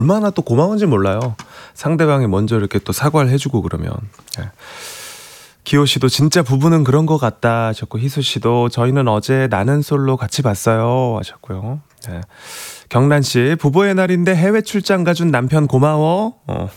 얼마나 또 고마운지 몰라요. 상대방이 먼저 이렇게 또 사과를 해주고 그러면. 예. 기호 씨도 진짜 부부는 그런 것 같다 하셨고, 희수 씨도 저희는 어제 나는 솔로 같이 봤어요 하셨고요. 예. 경란 씨, 부부의 날인데 해외 출장 가준 남편 고마워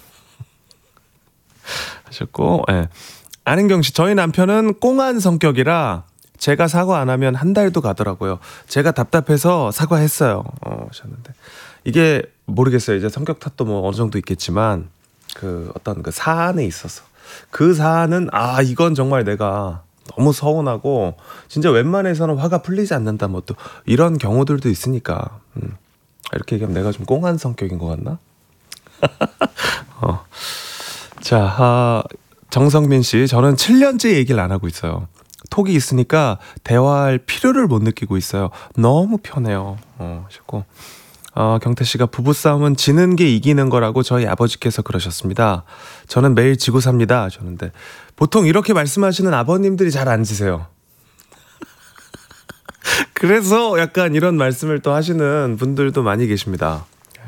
하셨고, 예. 안은경 씨, 저희 남편은 꽁한 성격이라 제가 사과 안 하면 한 달도 가더라고요. 제가 답답해서 사과했어요 하셨는데, 이게 모르겠어요. 이제 성격 탓도 뭐 어느 정도 있겠지만 그 어떤 그 사안에 있어서 그 사안은 이건 정말 내가 너무 서운하고 진짜 웬만해서는 화가 풀리지 않는다 뭐 또 이런 경우들도 있으니까 이렇게 얘기하면 내가 좀 꽁한 성격인 것 같나? 자, 정성민 씨, 저는 7년째 얘기를 안 하고 있어요. 톡이 있으니까 대화할 필요를 못 느끼고 있어요. 너무 편해요 하셨고, 경태씨가 부부싸움은 지는 게 이기는 거라고 저희 아버지께서 그러셨습니다. 저는 매일 지고 삽니다 하셨는데, 보통 이렇게 말씀하시는 아버님들이 잘 안 지세요. 그래서 약간 이런 말씀을 또 하시는 분들도 많이 계십니다.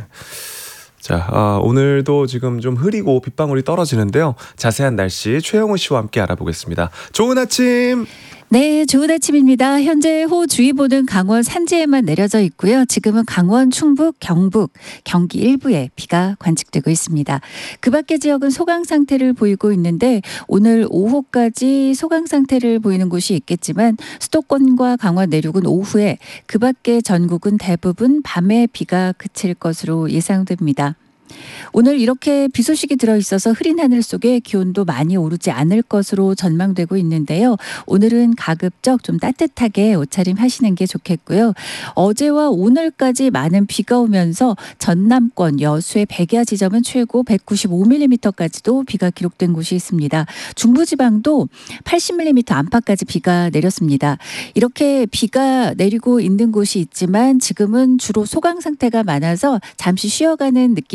자, 오늘도 지금 좀 흐리고 빗방울이 떨어지는데요. 자세한 날씨 최영우 씨와 함께 알아보겠습니다. 좋은 아침. 네, 좋은 아침입니다. 현재 호우주의보는 강원 산지에만 내려져 있고요. 지금은 강원, 충북, 경북, 경기 일부에 비가 관측되고 있습니다. 그 밖의 지역은 소강 상태를 보이고 있는데, 오늘 오후까지 소강 상태를 보이는 곳이 있겠지만 수도권과 강원 내륙은 오후에, 그 밖의 전국은 대부분 밤에 비가 그칠 것으로 예상됩니다. 오늘 이렇게 비 소식이 들어있어서 흐린 하늘 속에 기온도 많이 오르지 않을 것으로 전망되고 있는데요. 오늘은 가급적 좀 따뜻하게 옷차림 하시는 게 좋겠고요. 어제와 오늘까지 많은 비가 오면서 전남권 여수의 백야 지점은 최고 195mm까지도 비가 기록된 곳이 있습니다. 중부지방도 80mm 안팎까지 비가 내렸습니다. 이렇게 비가 내리고 있는 곳이 있지만 지금은 주로 소강 상태가 많아서 잠시 쉬어가는 느낌